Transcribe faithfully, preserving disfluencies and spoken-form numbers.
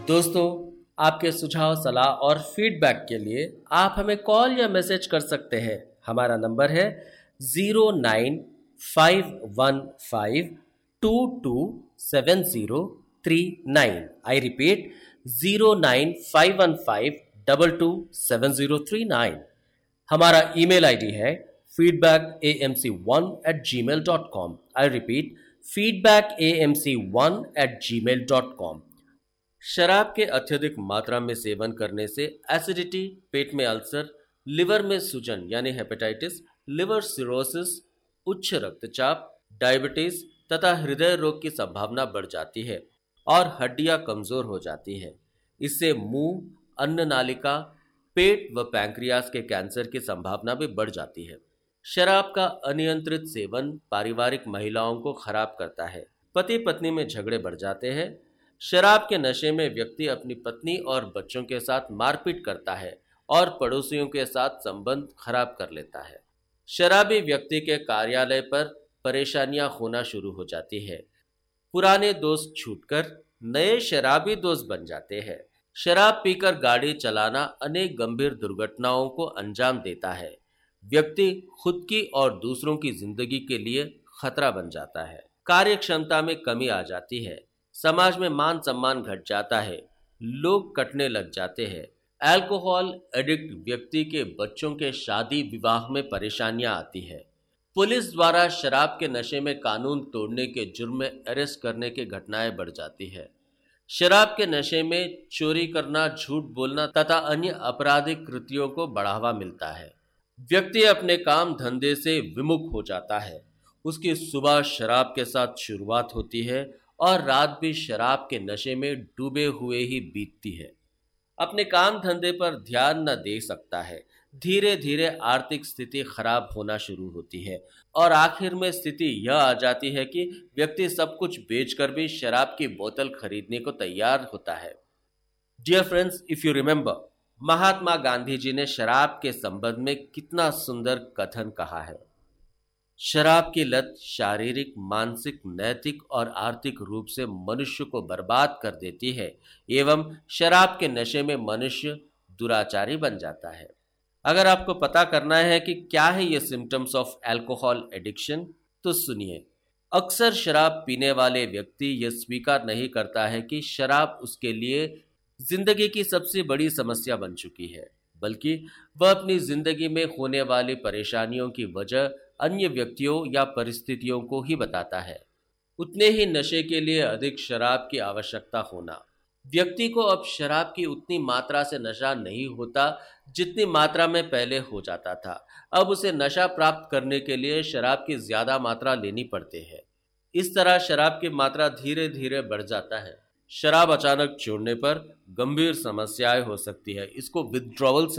दोस्तों, आपके सुझाव, सलाह और फीडबैक के लिए आप हमें कॉल या मैसेज कर सकते हैं। हमारा नंबर है zero nine five one five to to seven zero three nine. I repeat, zero nine five one five to to seven zero three nine. हमारा ईमेल आईडी है feedback A M C one eight ji mail dot com. I repeat, feedback A M C one eight ji mail dot com. शराब के अत्यधिक मात्रा में seven करने से acidity, पेट में अल्सर, लिवर में सूजन यानी हेपेटाइटिस, लिवर सिरोसिस, उच्च रक्तचाप, डायबिटीज तथा हृदय रोग की संभावना बढ़ जाती है और हड्डियां कमजोर हो जाती हैं। इससे मुंह, अन्न नालिका, पेट व पैंक्रियास के कैंसर की संभावना भी बढ़ जाती है। शराब का अनियंत्रित सेवन पारिवारिक महिलाओं को खराब करता है। पति पत्नी में झगड़े बढ़ जाते हैं। शराब के नशे में व्यक्ति अपनी पत्नी और बच्चों के साथ मारपीट करता है और पड़ोसियों के साथ संबंध खराब कर लेता है। शराबी व्यक्ति के कार्यालय पर परेशानियां होना शुरू हो जाती है। पुराने दोस्त छूटकर नए शराबी दोस्त बन जाते हैं। शराब पीकर गाड़ी चलाना अनेक गंभीर दुर्घटनाओं को अंजाम देता है। व्यक्ति खुद की और दूसरों की जिंदगी के लिए खतरा बन जाता है। कार्य क्षमता में कमी आ जाती है। समाज में मान सम्मान घट जाता है। लोग कटने लग जाते हैं। अल्कोहल एडिक्ट व्यक्ति के बच्चों के शादी विवाह में परेशानियां आती है। पुलिस द्वारा शराब के नशे में कानून तोड़ने के जुर्म में अरेस्ट करने की घटनाएं बढ़ जाती है। शराब के नशे में चोरी करना, झूठ बोलना तथा अन्य आपराधिक कृत्यों को बढ़ावा मिलता है। व्यक्ति अपने काम धंधे से विमुख हो जाता है। उसकी सुबह शराब के साथ शुरुआत होती है और रात भी शराब के नशे में डूबे हुए ही बीतती है। अपने काम धंधे पर ध्यान न दे सकता है। धीरे धीरे आर्थिक स्थिति खराब होना शुरू होती है और आखिर में स्थिति यह आ जाती है कि व्यक्ति सब कुछ बेचकर भी शराब की बोतल खरीदने को तैयार होता है। Dear friends, if you remember, Mahatma Gandhi ji ने शराब के संबंध में कितना सुंदर कथन कहा है। शराब की लत शारीरिक, मानसिक, नैतिक और आर्थिक रूप से मनुष्य को बर्बाद कर देती है एवं शराब के नशे में मनुष्य दुराचारी बन जाता है। अगर आपको पता करना है कि क्या है ये सिम्टम्स ऑफ अल्कोहल एडिक्शन, तो सुनिए। अक्सर शराब पीने वाले व्यक्ति यह स्वीकार नहीं करता है कि शराब उसके लिए जिंदगी की सबसे बड़ी समस्या बन चुकी है, बल्कि वह अपनी जिंदगी में होने वाली परेशानियों की वजह अन्य व्यक्तियों या परिस्थितियों को ही बताता है। उतने ही नशे के लिए अधिक शराब की आवश्यकता होना। व्यक्ति को अब शराब की उतनी मात्रा से नशा नहीं होता जितनी मात्रा में पहले हो जाता था। अब उसे नशा प्राप्त करने के लिए शराब की ज्यादा मात्रा लेनी पड़ती है। इस तरह शराब की मात्रा धीरे धीरे बढ़ जाता है। शराब अचानक छोड़ने पर गंभीर समस्याएं हो सकती है। इसको विथड्रॉवल